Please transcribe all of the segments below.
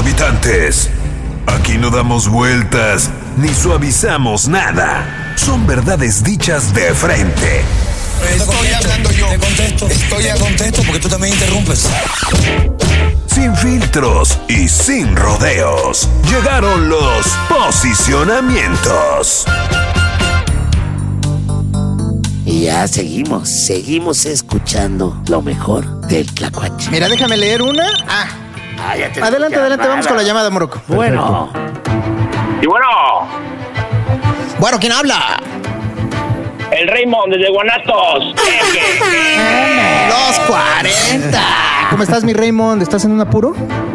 Habitantes, aquí no damos vueltas ni suavizamos nada. Son verdades dichas de frente. Estoy hablando yo. Te contesto. Estoy a contexto porque tú también interrumpes. Sin filtros y sin rodeos. Llegaron los posicionamientos. Y ya seguimos escuchando lo mejor del Tlacuache. Mira, déjame leer una. Ya te Adelante, vamos con la llamada, Morocco. Bueno. Y bueno, Bueno, ¿quién habla? el Raymond desde Guanatos. Los 40. ¿Cómo estás, mi Raymond? ¿Estás en un apuro?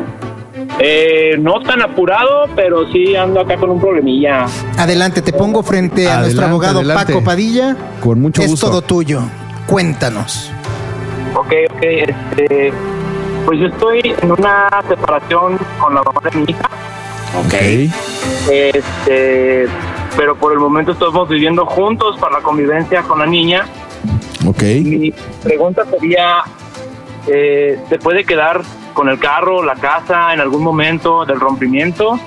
No tan apurado, pero sí ando acá con un problemilla. Adelante, te pongo frente a nuestro abogado Paco Padilla. Con mucho gusto. Es todo tuyo. Cuéntanos. Ok, pues yo estoy en una separación con la mamá de mi hija. Ok. Pero por el momento estamos viviendo juntos para la convivencia con la niña. Ok. Mi pregunta sería, ¿se puede quedar con el carro, la casa en algún momento del rompimiento?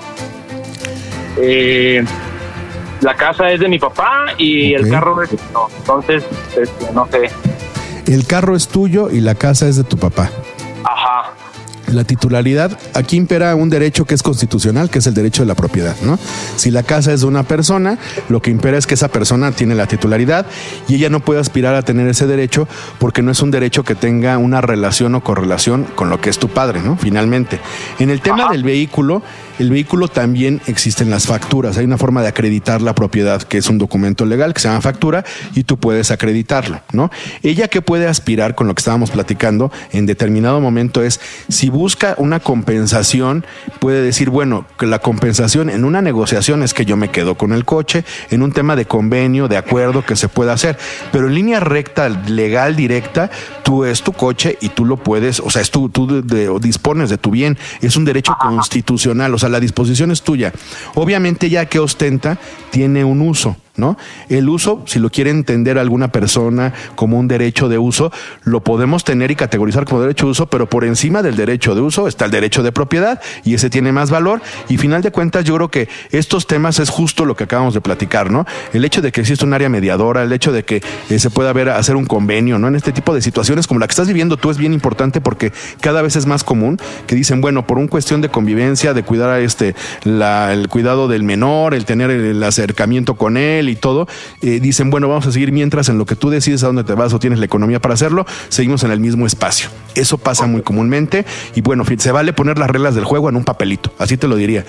La casa es de mi papá y Ok. el carro es mío. Entonces, no sé. El carro es tuyo y la casa es de tu papá. Ajá. La titularidad, aquí impera un derecho que es constitucional, que es el derecho de la propiedad, ¿no? Si la casa es de una persona, lo que impera es que esa persona tiene la titularidad y ella no puede aspirar a tener ese derecho porque no es un derecho que tenga una relación o correlación con lo que es tu padre, ¿no? Finalmente. En el tema del vehículo, el vehículo también existen las facturas. Hay una forma de acreditar la propiedad, que es un documento legal que se llama factura y tú puedes acreditarlo, ¿no? Ella que puede aspirar con lo que estábamos platicando en determinado momento es, si busca una compensación, puede decir, bueno, que la compensación en una negociación es que yo me quedo con el coche, en un tema de convenio, de acuerdo que se puede hacer, pero en línea recta, legal, directa, tú es tu coche y tú lo puedes, o sea, tú dispones de tu bien, es un derecho constitucional, o sea, la disposición es tuya. Obviamente ya que ostenta, tiene un uso, ¿no? El uso, si lo quiere entender alguna persona como un derecho de uso, lo podemos tener y categorizar como derecho de uso, pero por encima del derecho de uso está el derecho de propiedad y ese tiene más valor y final de cuentas yo creo que estos temas es justo lo que acabamos de platicar, ¿no? El hecho de que existe un área mediadora, el hecho de que se pueda hacer un convenio, ¿no? En este tipo de situaciones como la que estás viviendo tú es bien importante porque cada vez es más común que dicen, bueno, por una cuestión de convivencia, de cuidar a el cuidado del menor, el tener el acercamiento con él y todo, dicen, bueno, vamos a seguir mientras en lo que tú decides a dónde te vas o tienes la economía para hacerlo, seguimos en el mismo espacio. Eso pasa muy comúnmente y bueno, se vale poner las reglas del juego en un papelito, así te lo diría.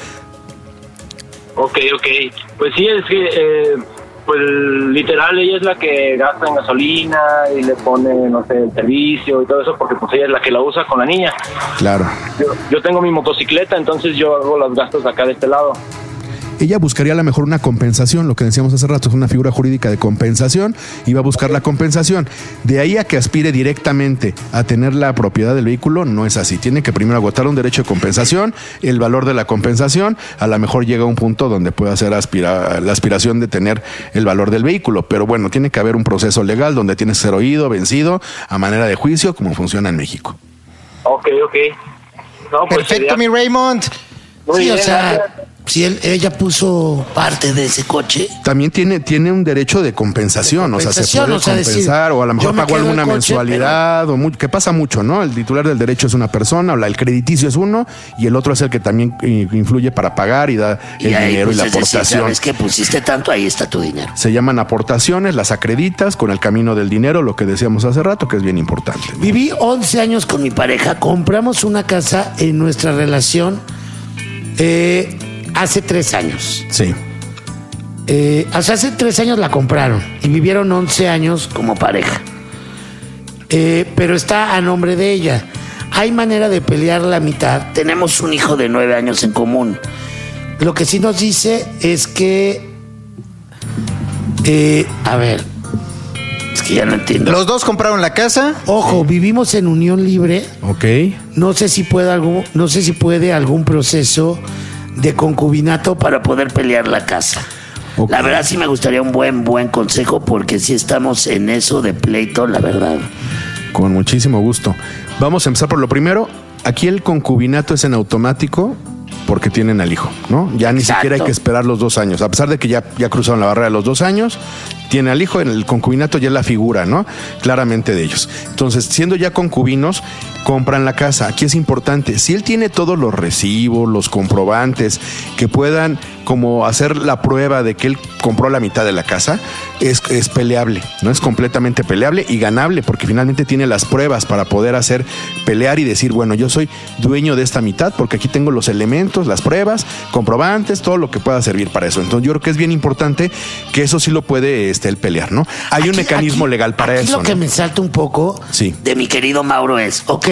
Ok. Pues sí, es que, pues literal, ella es la que gasta en gasolina y le pone, no sé, el servicio y todo eso, porque pues ella es la que la usa con la niña. Claro. Yo tengo mi motocicleta, entonces yo hago los gastos acá de este lado. Ella buscaría a lo mejor una compensación, lo que decíamos hace rato, es una figura jurídica de compensación y va a buscar la compensación. De ahí a que aspire directamente a tener la propiedad del vehículo, no es así. Tiene que primero agotar un derecho de compensación, el valor de la compensación, a lo mejor llega a un punto donde puede hacer la aspiración de tener el valor del vehículo. Pero bueno, tiene que haber un proceso legal donde tiene que ser oído, vencido, a manera de juicio, como funciona en México. Ok. No, pues Perfecto, mi Raymond. Muy Sí, bien, o sea, gracias. si ella puso parte de ese coche. También tiene un derecho de compensación, o sea, se puede Compensación, o sea, compensar, decir, o a lo yo mejor me pagó quedo alguna el coche, mensualidad, que pasa mucho, ¿no? El titular del derecho es una persona, o el crediticio es uno, y el otro es el que también influye para pagar y da el ahí, dinero pues, y la es decir, aportación. sabes que pusiste tanto, ahí está tu dinero. Se llaman aportaciones, las acreditas con el camino del dinero, lo que decíamos hace rato, que es bien importante, ¿no? Viví 11 años con mi pareja, compramos una casa en nuestra relación hace 3 años. Sí. O sea, hace 3 años la compraron y vivieron 11 años como pareja. Pero está a nombre de ella. Hay manera de pelear la mitad. Tenemos un hijo de 9 años en común. Lo que sí nos dice es que... a ver, es que ya no entiendo. Los dos compraron la casa. Ojo, vivimos en unión libre. Ok. No sé si puede algún proceso de concubinato para poder pelear la casa. Ok. La verdad sí me gustaría un buen consejo porque si estamos en eso de pleito, la verdad. Con muchísimo gusto. Vamos a empezar por lo primero. Aquí el concubinato es en automático porque tienen al hijo, ¿no? Ya ni Exacto. siquiera hay que esperar los 2 años. A pesar de que ya cruzaron la barrera de los 2 años, tiene al hijo, en el concubinato ya es la figura, ¿no? Claramente de ellos. Entonces, siendo ya concubinos, compran la casa. Aquí es importante, si él tiene todos los recibos, los comprobantes, que puedan como hacer la prueba de que él compró la mitad de la casa, es peleable, ¿no? Es completamente peleable y ganable, porque finalmente tiene las pruebas para poder hacer pelear y decir, bueno, yo soy dueño de esta mitad, porque aquí tengo los elementos, las pruebas, comprobantes, todo lo que pueda servir para eso. Entonces yo creo que es bien importante que eso sí lo puede él pelear, ¿no? Hay un mecanismo legal para eso. Lo que me salta un poco Sí. de mi querido Mauro es, ok,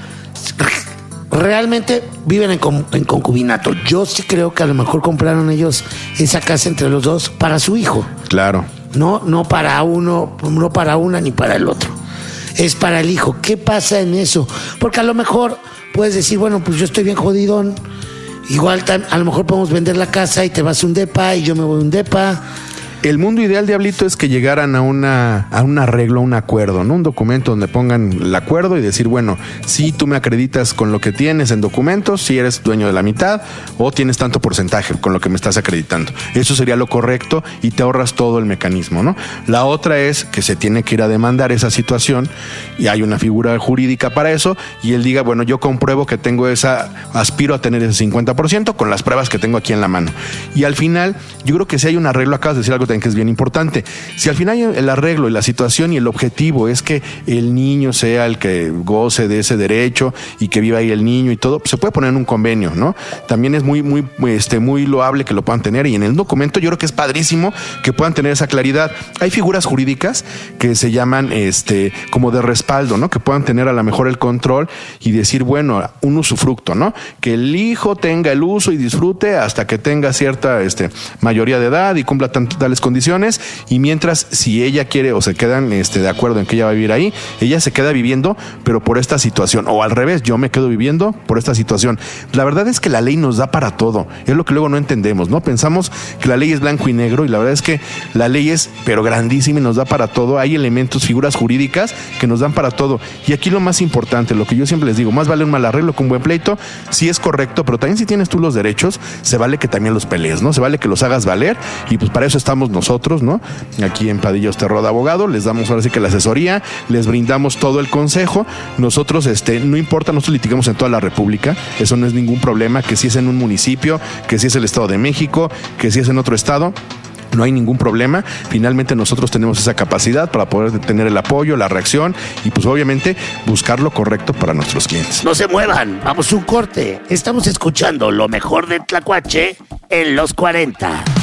realmente viven en concubinato. Yo sí creo que a lo mejor compraron ellos esa casa entre los dos para su hijo. Claro. No para uno, no para una ni para el otro. Es para el hijo. ¿Qué pasa en eso? Porque a lo mejor puedes decir, bueno, pues yo estoy bien jodidón. Igual a lo mejor podemos vender la casa y te vas a un depa y yo me voy a un depa. El mundo ideal, Diablito, es que llegaran a un arreglo, a un acuerdo, ¿no? Un documento donde pongan el acuerdo y decir, bueno, si tú me acreditas con lo que tienes en documentos, si eres dueño de la mitad o tienes tanto porcentaje con lo que me estás acreditando. Eso sería lo correcto y te ahorras todo el mecanismo, ¿no? La otra es que se tiene que ir a demandar esa situación y hay una figura jurídica para eso y él diga, bueno, yo compruebo que tengo aspiro a tener ese 50% con las pruebas que tengo aquí en la mano. Y al final, yo creo que si hay un arreglo, acabas de decir algo que es bien importante. Si al final el arreglo y la situación y el objetivo es que el niño sea el que goce de ese derecho y que viva ahí el niño y todo, pues se puede poner en un convenio, ¿no? También es muy loable que lo puedan tener y en el documento yo creo que es padrísimo que puedan tener esa claridad. Hay figuras jurídicas que se llaman como de respaldo, ¿no? Que puedan tener a lo mejor el control y decir, bueno, un usufructo, ¿no? Que el hijo tenga el uso y disfrute hasta que tenga cierta mayoría de edad y cumpla tales condiciones y mientras si ella quiere o se quedan de acuerdo en que ella va a vivir ahí, ella se queda viviendo pero por esta situación o al revés, yo me quedo viviendo por esta situación. La verdad es que la ley nos da para todo, es lo que luego no entendemos, ¿no? Pensamos que la ley es blanco y negro y la verdad es que la ley es pero grandísima y nos da para todo, hay elementos, figuras jurídicas que nos dan para todo y aquí lo más importante, lo que yo siempre les digo, más vale un mal arreglo que un buen pleito, sí es correcto, pero también si tienes tú los derechos, se vale que también los pelees, ¿no? Se vale que los hagas valer y pues para eso estamos nosotros, ¿no? Aquí en Padilla Osterro de Abogado, les damos ahora sí que la asesoría, les brindamos todo el consejo. Nosotros, no importa, nosotros litigamos en toda la República, eso no es ningún problema, que si es en un municipio, que si es el Estado de México, que si es en otro estado. No hay ningún problema. Finalmente nosotros tenemos esa capacidad para poder tener el apoyo, la reacción y pues obviamente buscar lo correcto para nuestros clientes. No se muevan, vamos a un corte. Estamos escuchando lo mejor de Tlacuache en los 40.